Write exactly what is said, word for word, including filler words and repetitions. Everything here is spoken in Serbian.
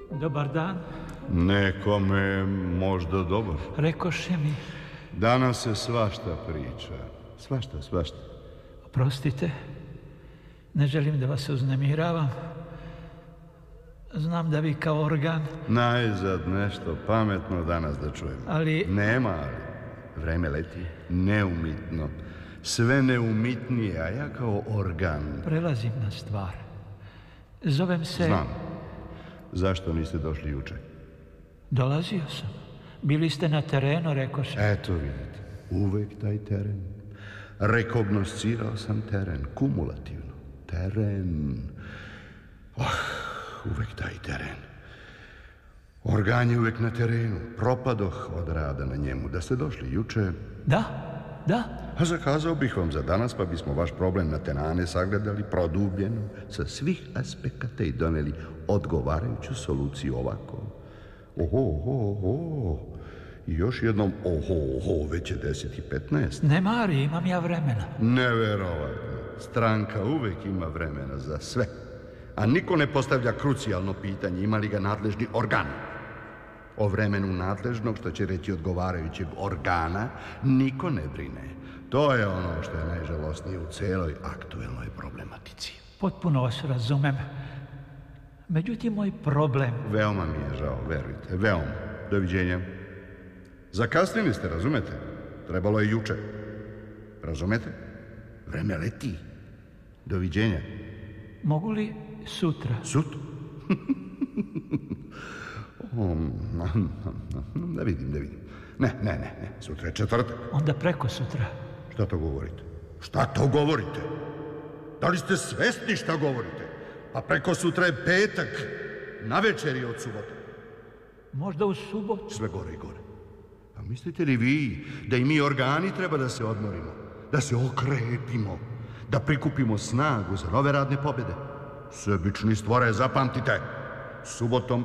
Dobar dan. Nekome možda dobar. Rekoše mi... Danas se svašta priča. Svašta, svašta. Oprostite, ne želim da vas uznemiravam. Znam da vi kao organ... Najzad nešto pametno danas da čujemo. Ali... Nema, ali vreme leti neumitno. Sve neumitnije, a ja kao organ... Prelazim na stvar. Zovem se... Znam. Zašto niste došli juče? Dolazio sam. Bili ste na terenu, rekoše. Eto vidite, uvek taj teren. Rekognoscirao sam teren, kumulativno. Teren. Oh, uvek taj teren. Organ je uvek na terenu. Propadoh od rada na njemu. Da ste došli juče... Da, da. A zakazao bih vam za danas, pa bismo vaš problem na tenane sagledali produbljeno sa svih aspekata i doneli odgovarajuću soluciju ovako. Oho, oho, oho. I još jednom, oho, oho, već je deset i petnaest. Ne mari, imam ja vremena. Neverovatno. Stranka uvek ima vremena za sve. A niko ne postavlja krucijalno pitanje, ima li ga nadležni organ. O vremenu nadležnog, što će reći odgovarajućeg organa, niko ne brine. To je ono što je najžalosnije u celoj aktuelnoj problematici. Potpuno vas razumem. Međutim, moj problem... Veoma mi je žao, verujte, veoma. Doviđenja. Zakasnili ste, razumete? Trebalo je juče. Razumete? Vreme leti. Doviđenja. Mogu li sutra? Sutra? Da vidim, da vidim. Ne, ne, ne, ne. Sutra je četvrtak. Onda preko sutra. Šta to govorite? Šta to govorite? Da li ste svesni šta govorite? Pa preko sutra je petak. Na večeri od subote. Možda u subotu. Sve gore i gore. A mislite li vi da i mi organi treba da se odmorimo? Da se okrepimo? Da prikupimo snagu za nove radne pobjede? Sebični stvore, zapamtite. Subotom